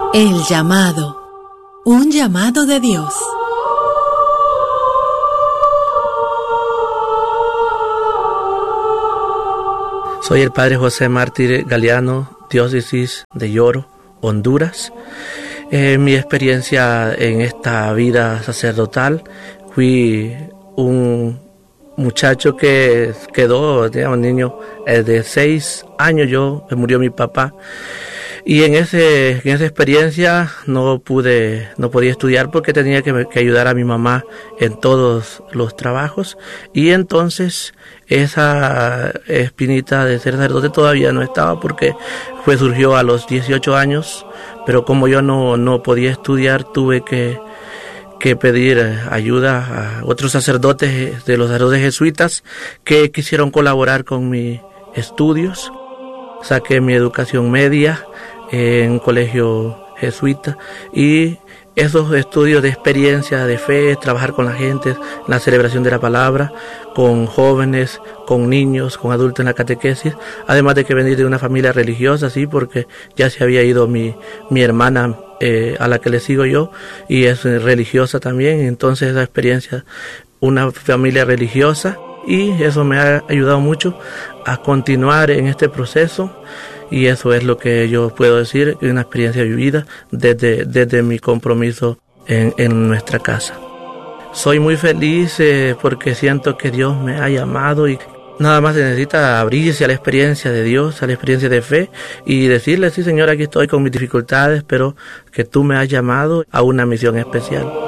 El llamado. Un llamado de Dios. Soy el padre José Mártir Galeano, diócesis de Yoro, Honduras. Mi experiencia en esta vida sacerdotal, fui un muchacho que quedó, digamos, niño de 6 años, murió mi papá. Y en esa experiencia no podía estudiar porque tenía que ayudar a mi mamá en todos los trabajos. Y entonces esa espinita de ser sacerdote todavía no estaba porque surgió a los 18 años. Pero como yo no podía estudiar, tuve que pedir ayuda a otros sacerdotes de los sacerdotes jesuitas que quisieron colaborar con mis estudios. Saqué mi educación media en un colegio jesuita y esos estudios de experiencia, de fe, trabajar con la gente, la celebración de la palabra, con jóvenes, con niños, con adultos en la catequesis, además de que venir de una familia religiosa, sí, porque ya se había ido mi hermana a la que le sigo yo y es religiosa también, entonces esa experiencia, una familia religiosa, y eso me ha ayudado mucho a continuar en este proceso. Y eso es lo que yo puedo decir, una experiencia vivida desde mi compromiso en nuestra casa. Soy muy feliz porque siento que Dios me ha llamado y nada más se necesita abrirse a la experiencia de Dios, a la experiencia de fe y decirle, sí Señor, aquí estoy con mis dificultades, pero que tú me has llamado a una misión especial.